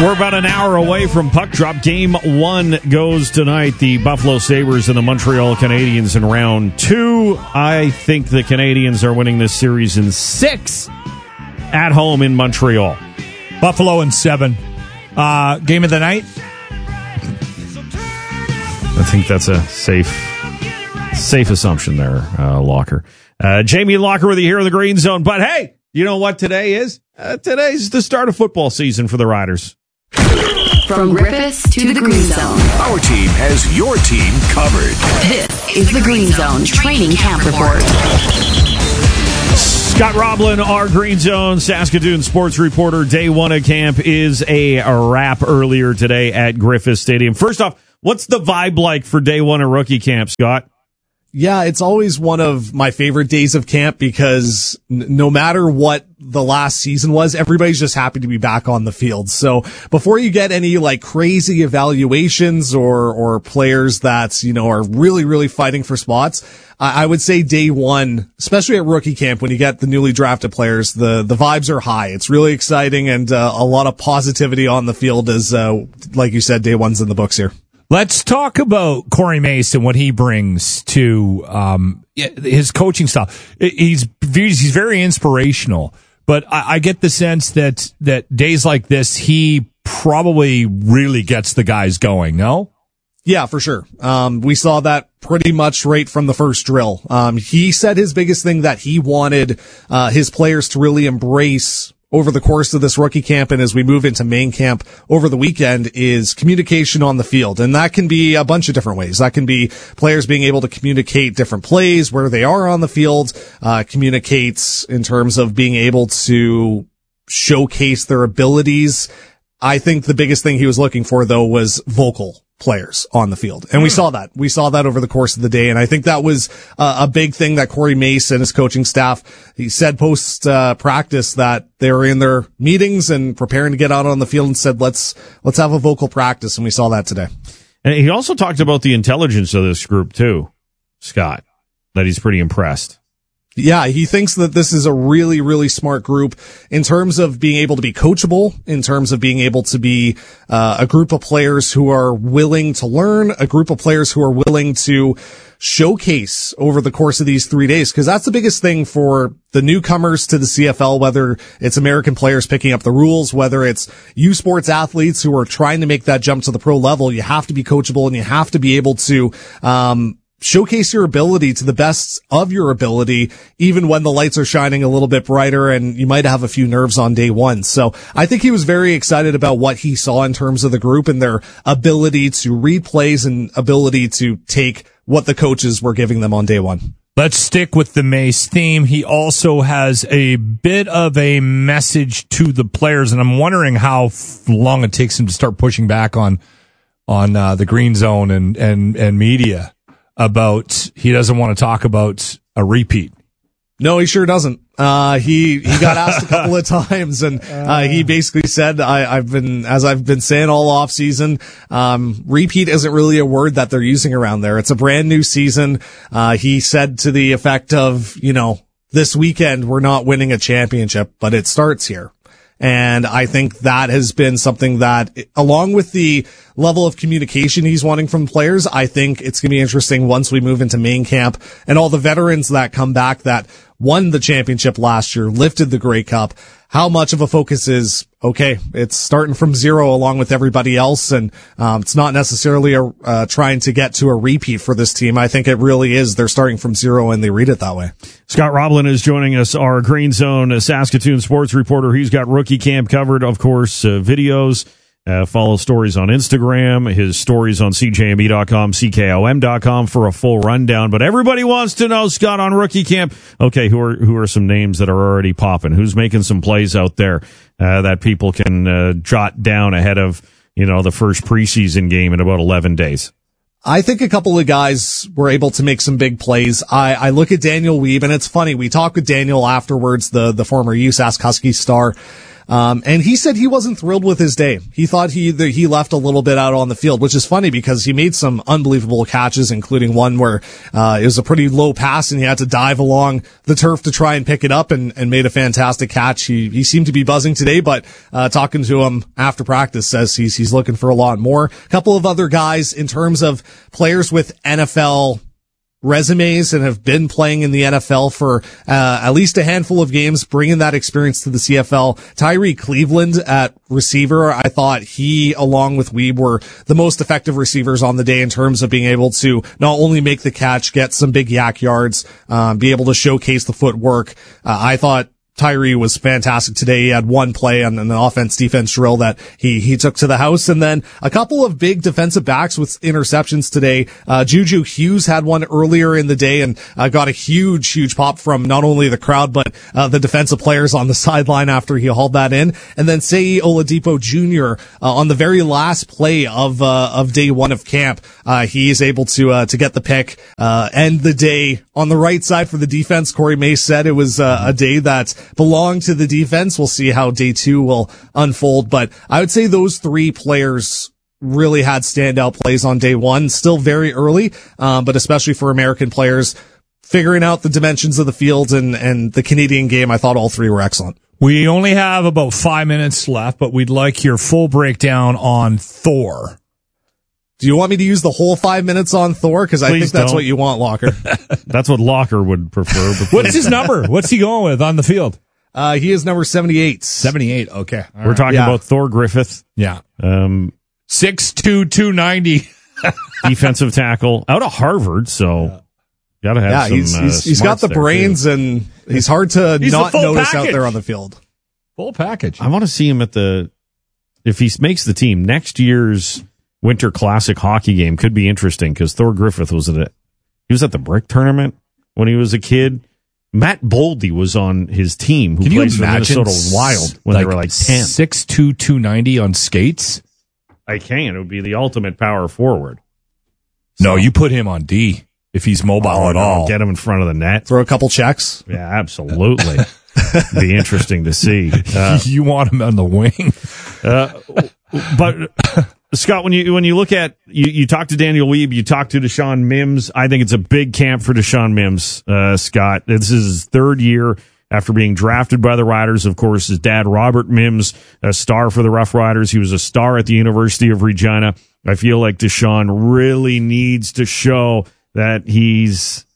We're about an hour away from puck drop. Game 1 goes tonight. The Buffalo Sabres and the Montreal Canadiens in round 2. I think the Canadiens are winning this series in 6 at home in Montreal. Buffalo in 7. Game of the night? I think that's a safe assumption there, Locker. Jamie Locker with you here in the Green Zone. But hey, you know what today is? Today's the start of football season for the Riders. From Griffiths to the Green Zone, our team has your team covered. This is the Green Zone Training Camp Report. Scott Roblin, our Green Zone Saskatoon sports reporter. Day 1 of camp is a wrap earlier today at Griffiths Stadium. First off, what's the vibe like for day 1 of rookie camp, Scott? Yeah, it's always one of my favorite days of camp because no matter what the last season was, everybody's just happy to be back on the field. So before you get any like crazy evaluations or players that, are really, really fighting for spots, I would say day 1, especially at rookie camp, when you get the newly drafted players, the vibes are high. It's really exciting and a lot of positivity on the field as, like you said, day 1's in the books here. Let's talk about Corey Mace and what he brings to his coaching style. He's very inspirational, but I get the sense that days like this, he probably really gets the guys going, no? Yeah, for sure. We saw that pretty much right from the first drill. He said his biggest thing that he wanted his players to really embrace over the course of this rookie camp and as we move into main camp over the weekend is communication on the field. And that can be a bunch of different ways. That can be players being able to communicate different plays where they are on the field, communicates in terms of being able to showcase their abilities. I think the biggest thing he was looking for, though, was vocal players on the field. And we saw that. We saw that over the course of the day. And I think that was a big thing that Corey Mace and his coaching staff, he said post practice that they were in their meetings and preparing to get out on the field and said, let's have a vocal practice. And we saw that today. And he also talked about the intelligence of this group too, Scott, that he's pretty impressed. Yeah, he thinks that this is a really, really smart group in terms of being able to be coachable, in terms of being able to be a group of players who are willing to learn, a group of players who are willing to showcase over the course of these 3 days. Because that's the biggest thing for the newcomers to the CFL, whether it's American players picking up the rules, whether it's U Sports athletes who are trying to make that jump to the pro level. You have to be coachable and you have to be able to showcase your ability to the best of your ability, even when the lights are shining a little bit brighter and you might have a few nerves on day 1. So I think he was very excited about what he saw in terms of the group and their ability to read plays and ability to take what the coaches were giving them on day 1. Let's stick with the Mace theme. He also has a bit of a message to the players, and I'm wondering how long it takes him to start pushing back on the Green Zone and media about he doesn't want to talk about a repeat. No, he sure doesn't. He got asked a couple of times and, he basically said, I've been saying all off season, repeat isn't really a word that they're using around there. It's a brand new season. He said to the effect of, this weekend we're not winning a championship, but it starts here. And I think that has been something that, along with the level of communication he's wanting from players, I think it's going to be interesting once we move into main camp and all the veterans that come back that won the championship last year, lifted the Grey Cup, how much of a focus is, okay, it's starting from zero along with everybody else. And, it's not necessarily trying to get to a repeat for this team. I think it really is. They're starting from zero and they read it that way. Scott Roblin is joining us, our Green Zone Saskatoon sports reporter. He's got rookie camp covered, of course, videos. Follow stories on Instagram, his stories on CJME.com, CKOM.com for a full rundown. But everybody wants to know, Scott, on rookie camp, okay, who are some names that are already popping? Who's making some plays out there that people can jot down ahead of, the first preseason game in about 11 days? I think a couple of guys were able to make some big plays. I look at Daniel Weeb, and it's funny. We talked with Daniel afterwards, the former USask Husky star. And he said he wasn't thrilled with his day. He thought he left a little bit out on the field, which is funny because he made some unbelievable catches, including one where it was a pretty low pass and he had to dive along the turf to try and pick it up and made a fantastic catch. He seemed to be buzzing today, but talking to him after practice says he's looking for a lot more. A couple of other guys in terms of players with NFL resumes and have been playing in the NFL for at least a handful of games, bringing that experience to the CFL. Tyree Cleveland at receiver, I thought he, along with Weeb, were the most effective receivers on the day in terms of being able to not only make the catch, get some big yak yards, be able to showcase the footwork. I thought Tyree was fantastic today. He had one play on an offense-defense drill that he took to the house. And then a couple of big defensive backs with interceptions today. Juju Hughes had one earlier in the day and got a huge pop from not only the crowd, but the defensive players on the sideline after he hauled that in. And then Seyi Oladipo Jr. On the very last play of day one of camp, he is able to get the pick, end the day on the right side for the defense. Corey Mace said it was a day that belong to the defense. We'll see how day two will unfold, but I would say those three players really had standout plays on day one. Still very early, but especially for American players, figuring out the dimensions of the field and the Canadian game, I thought all three were excellent. We only have about 5 minutes left, but we'd like your full breakdown on Thor. Do you want me to use the whole 5 minutes on Thor? Because I think that's what you want, Locker. That's what Locker would prefer. What's his number? What's he going with on the field? He is number 78. 78. Okay. We're talking about Thor Griffith. Yeah. 6'2", 290. Defensive tackle out of Harvard. So gotta have some. He's got the brains too. And he's hard to not notice package. out there on the field. Full package. I want to see him if he makes the team next year's Winter Classic hockey game. Could be interesting because Thor Griffith was at the Brick Tournament when he was a kid. Matt Boldy was on his team who plays for Minnesota Wild when they were like 10. 6'2", 290 on skates? I can. It would be the ultimate power forward. No, you put him on D if he's mobile at all. Get him in front of the net. Throw a couple checks. Yeah, absolutely. Be interesting to see. You want him on the wing. But Scott, when you look at you talk to Daniel Weeb, you talk to Deshaun Mims. I think it's a big camp for Deshaun Mims. Scott, this is his third year after being drafted by the Riders. Of course, his dad, Robert Mims, a star for the Rough Riders. He was a star at the University of Regina. I feel like Deshaun really needs to show that he's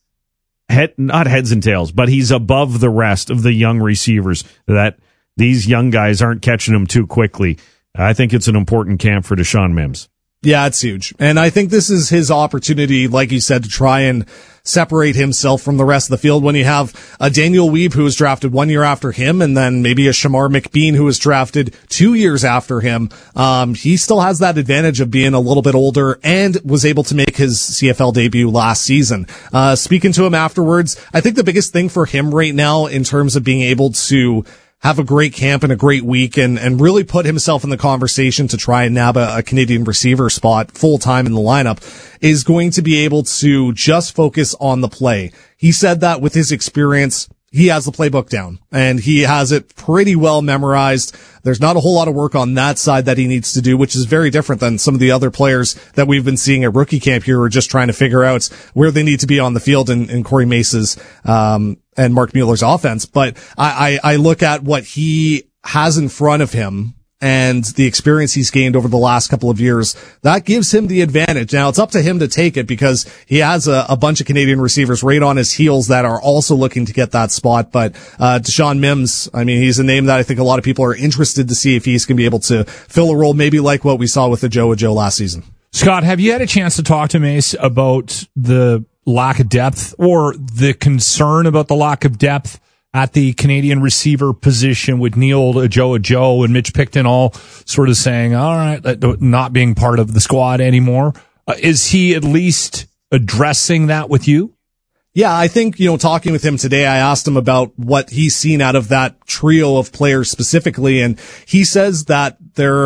not heads and tails, but he's above the rest of the young receivers, that these young guys aren't catching him too quickly. I think it's an important camp for Deshaun Mims. Yeah, it's huge. And I think this is his opportunity, like you said, to try and separate himself from the rest of the field. When you have a Daniel Weeb who was drafted 1 year after him, and then maybe a Shamar McBean who was drafted 2 years after him, he still has that advantage of being a little bit older and was able to make his CFL debut last season. Speaking to him afterwards, I think the biggest thing for him right now in terms of being able to have a great camp and a great week and really put himself in the conversation to try and nab a Canadian receiver spot full time in the lineup is going to be able to just focus on the play. He said that with his experience, he has the playbook down and he has it pretty well memorized. There's not a whole lot of work on that side that he needs to do, which is very different than some of the other players that we've been seeing at rookie camp here who are just trying to figure out where they need to be on the field in Corey Mace's, and Mark Mueller's offense. But I look at what he has in front of him and the experience he's gained over the last couple of years. That gives him the advantage. Now it's up to him to take it because he has a bunch of Canadian receivers right on his heels that are also looking to get that spot. But, Deshaun Mims, I mean, he's a name that I think a lot of people are interested to see if he's going to be able to fill a role maybe like what we saw with the Joe last season. Scott, have you had a chance to talk to Mace about the lack of depth or the concern about the lack of depth at the Canadian receiver position with Neil Ajoa and Mitch Picton all sort of saying, all right, not being part of the squad anymore? Is he at least addressing that with you? Yeah, I think, talking with him today, I asked him about what he's seen out of that trio of players specifically, and he says that they're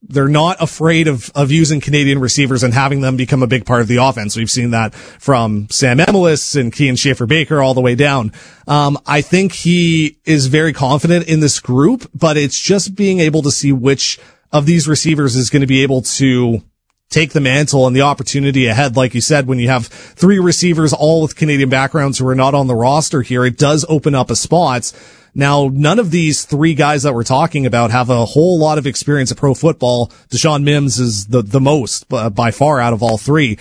not afraid of using Canadian receivers and having them become a big part of the offense. We've seen that from Sam Emilus and Kean Schaefer-Baker all the way down. I think he is very confident in this group, but it's just being able to see which of these receivers is going to be able to take the mantle and the opportunity ahead. Like you said, when you have 3 receivers all with Canadian backgrounds who are not on the roster here, it does open up a spot. Now, none of these 3 guys that we're talking about have a whole lot of experience at pro football. Deshaun Mims is the most by far out of all 3.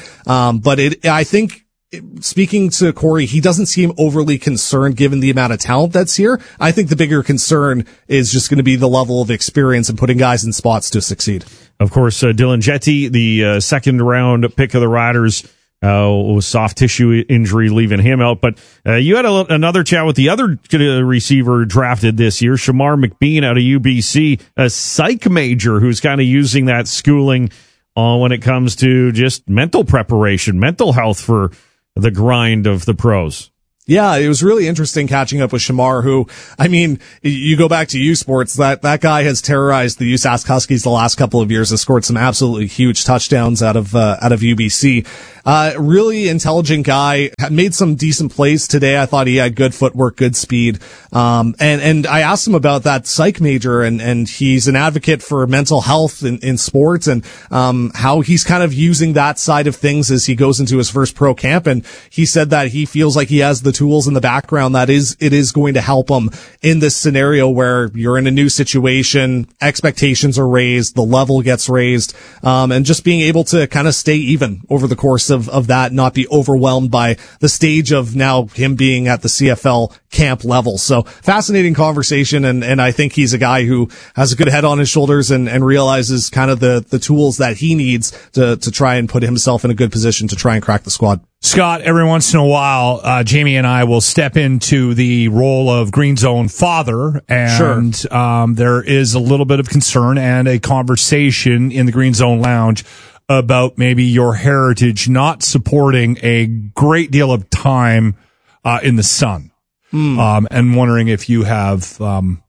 I think, speaking to Corey, he doesn't seem overly concerned given the amount of talent that's here. I think the bigger concern is just going to be the level of experience and putting guys in spots to succeed. Of course, Dylan Jetty, the second round pick of the Riders, was soft tissue injury leaving him out. But you had another chat with the other receiver drafted this year, Shamar McBean out of UBC, a psych major who's kind of using that schooling when it comes to just mental preparation, mental health for the grind of the pros. Yeah, it was really interesting catching up with Shamar, who, I mean, you go back to U Sports, that guy has terrorized the USask Huskies the last couple of years, has scored some absolutely huge touchdowns out of UBC. Really intelligent guy, made some decent plays today. I thought he had good footwork, good speed. And I asked him about that psych major, and he's an advocate for mental health in sports, and how he's kind of using that side of things as he goes into his first pro camp. And he said that he feels like he has the tools in the background that it is going to help him in this scenario where you're in a new situation, expectations are raised, the level gets raised, and just being able to kind of stay even over the course of that, not be overwhelmed by the stage of now him being at the CFL camp level. So fascinating conversation. And I think he's a guy who has a good head on his shoulders and realizes kind of the tools that he needs to try and put himself in a good position to try and crack the squad. Scott, every once in a while, Jamie and I will step into the role of Green Zone father, and sure. There is a little bit of concern and a conversation in the Green Zone Lounge about maybe your heritage not supporting a great deal of time in the sun, and wondering if you have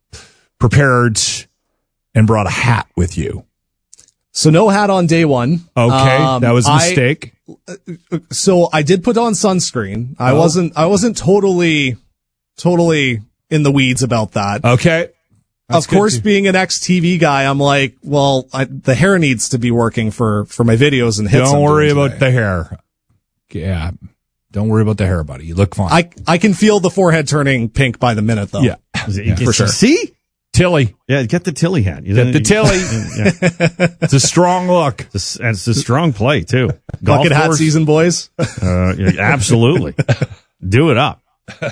prepared and brought a hat with you. So no hat on day one. Okay, that was a mistake. So I did put on sunscreen. I wasn't totally in the weeds about that. Okay. Of course, being an ex-TV guy, I'm like, well, the hair needs to be working for my videos and hits. Don't worry about the hair. Yeah. Don't worry about the hair, buddy. You look fine. I can feel the forehead turning pink by the minute, though. Yeah. For sure. See? Tilly. Yeah, get the Tilly hat. Get the Tilly. It's a strong look. It's a strong play, too. Bucket hat season, boys. Yeah, absolutely. Do it up.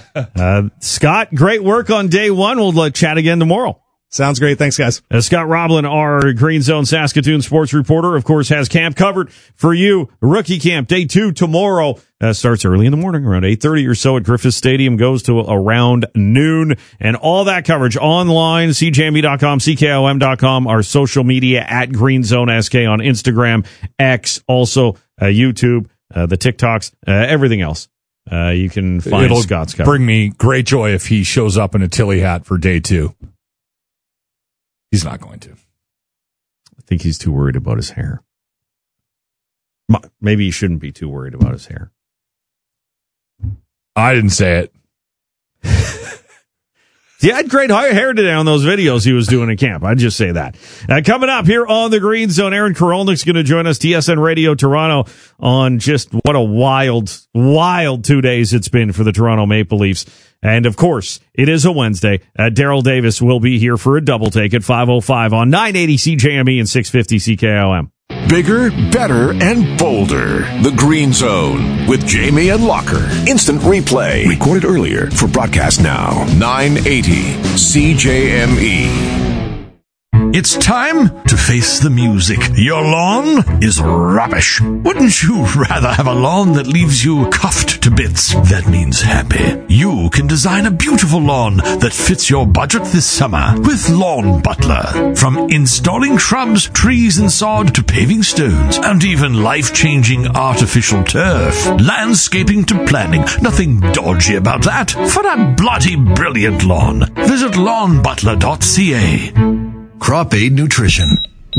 Scott, great work on day one. We'll chat again tomorrow. Sounds great. Thanks, guys. Scott Roblin, our Green Zone Saskatoon sports reporter, of course, has camp covered for you. Rookie camp, day 2 tomorrow. Starts early in the morning, around 8:30 or so at Griffith Stadium, goes to around noon. And all that coverage online, cjme.com, ckom.com, our social media at Green Zone SK on Instagram, X, also YouTube, the TikToks, everything else. You can find Scott's coverage. Bring me great joy if he shows up in a Tilly hat for day 2. He's not going to. I think he's too worried about his hair. Maybe he shouldn't be too worried about his hair. I didn't say it. He had great hair today on those videos he was doing at camp. I'd just say that. Coming up here on the Green Zone, Aaron Korolnik's going to join us, TSN Radio Toronto, on just what a wild 2 days it's been for the Toronto Maple Leafs. And, of course, it is a Wednesday. Daryl Davis will be here for a double take at 5:05 on 980 CJME and 650 CKOM. Bigger, better, and bolder. The Green Zone with Jamie and Locker. Instant replay. Recorded earlier for broadcast now. 980 CJME. It's time to face the music. Your lawn is rubbish. Wouldn't you rather have a lawn that leaves you cuffed to bits? That means happy. You can design a beautiful lawn that fits your budget this summer with Lawn Butler. From installing shrubs, trees, and sod to paving stones and even life-changing artificial turf. Landscaping to planning. Nothing dodgy about that. For a bloody brilliant lawn, visit lawnbutler.ca. Crop Aid Nutrition.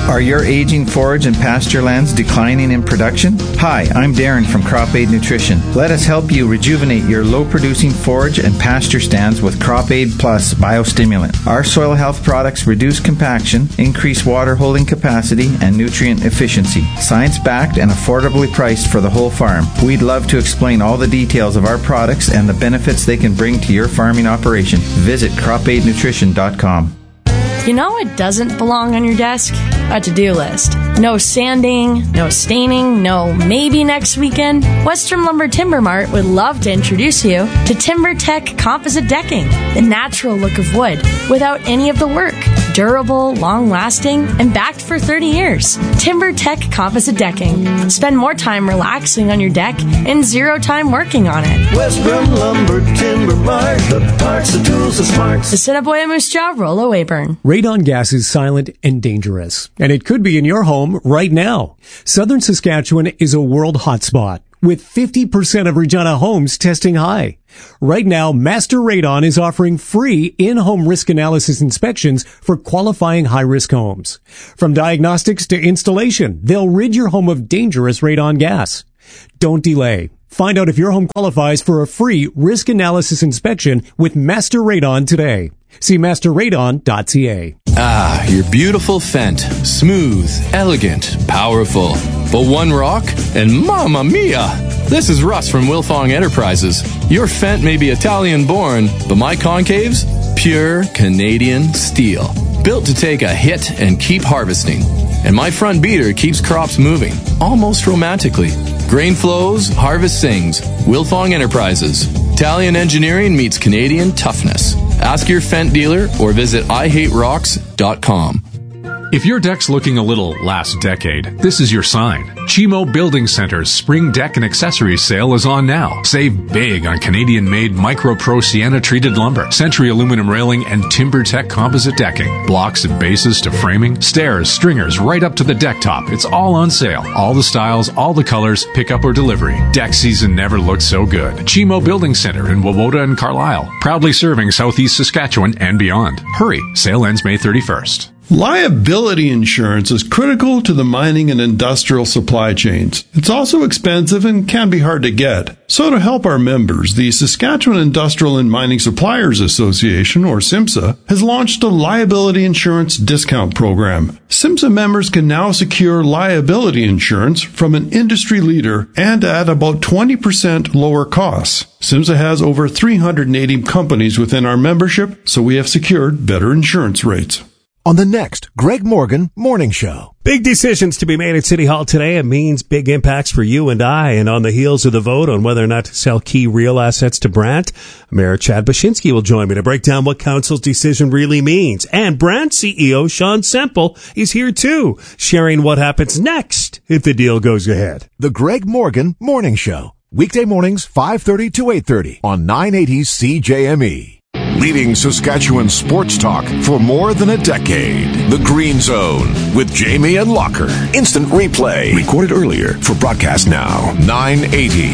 Are your aging forage and pasture lands declining in production? Hi, I'm Darren from Crop Aid Nutrition. Let us help you rejuvenate your low-producing forage and pasture stands with Crop Aid Plus biostimulant. Our soil health products reduce compaction, increase water holding capacity, and nutrient efficiency. Science-backed and affordably priced for the whole farm. We'd love to explain all the details of our products and the benefits they can bring to your farming operation. Visit cropaidnutrition.com. You know what doesn't belong on your desk? A to-do list. No sanding, no staining, no maybe next weekend. Western Lumber Timber Mart would love to introduce you to TimberTech Composite Decking, the natural look of wood without any of the work. Durable, long-lasting, and backed for 30 years. TimberTech Composite Decking. Spend more time relaxing on your deck and zero time working on it. Western Lumber Timber Mart, the parts, the tools, the smarts. The Assiniboia Moose Jaw, Rollo Weyburn. Radon gas is silent and dangerous, and it could be in your home right now. Southern Saskatchewan is a world hotspot, with 50% of Regina homes testing high. Right now, Master Radon is offering free in-home risk analysis inspections for qualifying high-risk homes. From diagnostics to installation, they'll rid your home of dangerous radon gas. Don't delay. Find out if your home qualifies for a free risk analysis inspection with Master Radon today. See masterradon.ca. Ah, your beautiful Fendt. Smooth, elegant, powerful. But one rock, and mamma mia! This is Russ from Wilfong Enterprises. Your Fendt may be Italian-born, but my concaves? Pure Canadian steel. Built to take a hit and keep harvesting. And my front beater keeps crops moving, almost romantically. Grain flows, harvest sings. Wilfong Enterprises. Italian engineering meets Canadian toughness. Ask your Fendt dealer or visit IHateRocks.com. If your deck's looking a little last decade, this is your sign. Chimo Building Center's Spring Deck and Accessories sale is on now. Save big on Canadian-made Micro Pro Sienna-treated lumber, Century aluminum railing, and TimberTech composite decking. Blocks and bases to framing, stairs, stringers, right up to the deck top. It's all on sale. All the styles, all the colors, pickup or delivery. Deck season never looked so good. Chimo Building Center in Wawota and Carlisle. Proudly serving Southeast Saskatchewan and beyond. Hurry, sale ends May 31st. Liability insurance is critical to the mining and industrial supply chains. It's also expensive and can be hard to get. So to help our members, the Saskatchewan Industrial and Mining Suppliers Association, or SIMSA, has launched a liability insurance discount program. SIMSA members can now secure liability insurance from an industry leader and at about 20% lower costs. SIMSA has over 380 companies within our membership, so we have secured better insurance rates. On the next Greg Morgan Morning Show. Big decisions to be made at City Hall today. It means big impacts for you and I. And on the heels of the vote on whether or not to sell key real assets to Brandt, Mayor Chad Bashinsky will join me to break down what council's decision really means. And Brandt CEO Sean Semple is here too, sharing what happens next if the deal goes ahead. The Greg Morgan Morning Show. Weekday mornings, 5:30 to 8:30 on 980 CJME. Leading Saskatchewan sports talk for more than a decade. The Green Zone with Jamie and Locker. Instant replay. Recorded earlier for broadcast now. 980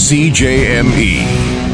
CJME.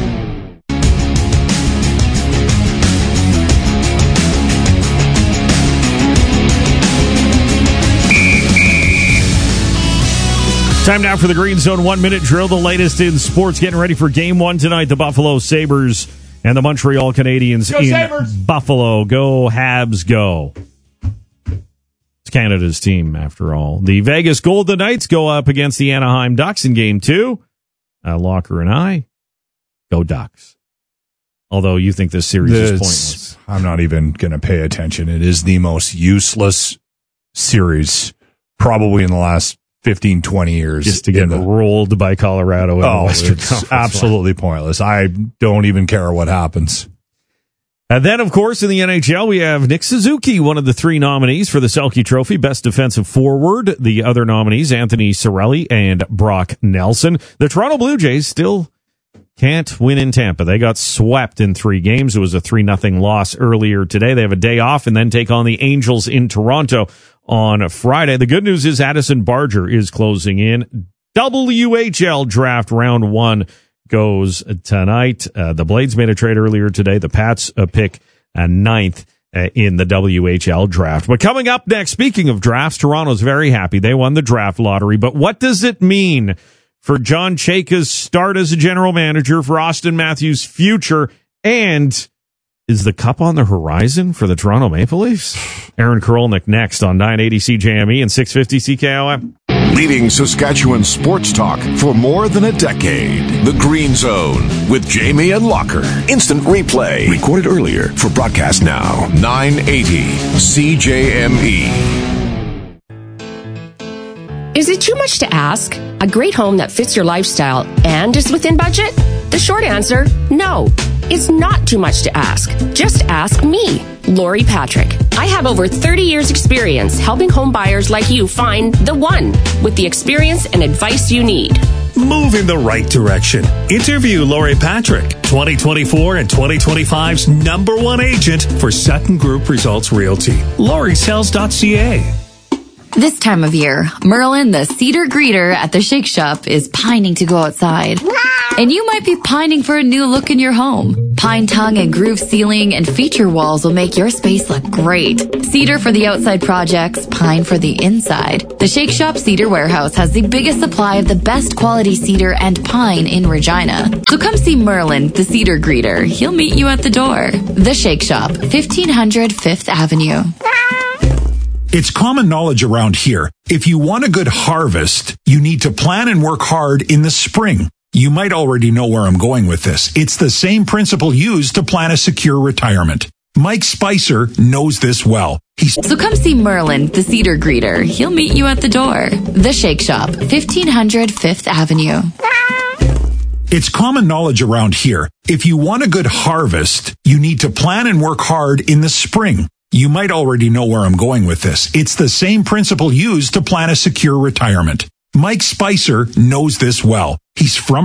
Time now for the Green Zone 1-minute drill. The latest in sports. Getting ready for Game 1 tonight. The Buffalo Sabres and the Montreal Canadiens in Sabres. Buffalo. Go Habs, go. It's Canada's team, after all. The Vegas Golden Knights go up against the Anaheim Ducks in Game 2. Locker and I, go Ducks. Although you think this series is pointless. I'm not even going to pay attention. It is the most useless series probably in the last 15, 20 years. Just to get rolled by Colorado. It's absolutely pointless. I don't even care what happens. And then, of course, in the NHL, we have Nick Suzuki, one of the 3 nominees for the Selke Trophy, Best Defensive Forward. The other nominees, Anthony Cirelli and Brock Nelson. The Toronto Blue Jays still can't win in Tampa. They got swept in 3 games. It was a 3-0 loss earlier today. They have a day off and then take on the Angels in Toronto on Friday. The good news is Addison Barger is closing in. WHL draft round 1 goes tonight. The Blades made a trade earlier today. The Pats pick 9th in the WHL draft. But coming up next, speaking of drafts, Toronto's very happy. They won the draft lottery. But what does it mean for John Chayka's start as a general manager, for Austin Matthews' future, and is the cup on the horizon for the Toronto Maple Leafs? Aaron Karolnik next on 980 CJME and 650 CKOM. Leading Saskatchewan sports talk for more than a decade. The Green Zone with Jamie and Locker. Instant replay. Recorded earlier for broadcast now. 980 CJME. Is it too much to ask? A great home that fits your lifestyle and is within budget? The short answer, no. It's not too much to ask. Just ask me, Lori Patrick. I have over 30 years experience helping home buyers like you find the one with the experience and advice you need. Move in the right direction. Interview Lori Patrick, 2024 and 2025's #1 agent for Sutton Group Results Realty. LoriSells.ca. This time of year, Merlin, the cedar greeter at the Shake Shop, is pining to go outside. And you might be pining for a new look in your home. Pine tongue and groove ceiling and feature walls will make your space look great. Cedar for the outside projects, pine for the inside. The Shake Shop Cedar Warehouse has the biggest supply of the best quality cedar and pine in Regina. So come see Merlin, the cedar greeter. He'll meet you at the door. The Shake Shop, 1500 5th Avenue. It's common knowledge around here. If you want a good harvest, you need to plan and work hard in the spring. You might already know where I'm going with this. It's the same principle used to plan a secure retirement. Mike Spicer knows this well. So come see Merlin, the cedar greeter. He'll meet you at the door. The Shake Shop, 1500 5th Avenue. It's common knowledge around here. If you want a good harvest, you need to plan and work hard in the spring. You might already know where I'm going with this. It's the same principle used to plan a secure retirement. Mike Spicer knows this well. He's from